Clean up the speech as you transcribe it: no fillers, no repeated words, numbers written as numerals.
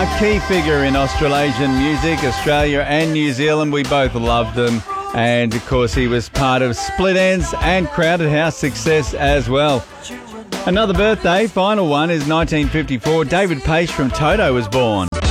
A key figure in Australasian music, Australia and New Zealand. We both loved them. And, of course, he was part of Split Enz and Crowded House success as well. Another birthday, final one, is 1954. David Paice from Toto was born.